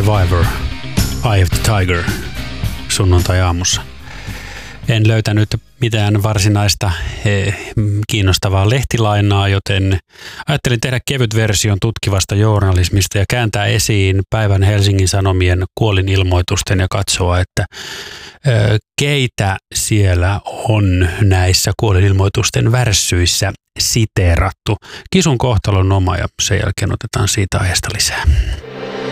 Survivor, Eye of the Tiger, sunnuntai-aamussa. En löytänyt mitään varsinaista kiinnostavaa lehtilainaa, joten ajattelin tehdä kevyt version tutkivasta journalismista ja kääntää esiin päivän Helsingin Sanomien kuolinilmoitusten ja katsoa, että keitä siellä on näissä kuolinilmoitusten värssyissä siteerattu. Kisun kohtalon oma ja sen jälkeen otetaan siitä aiheesta lisää.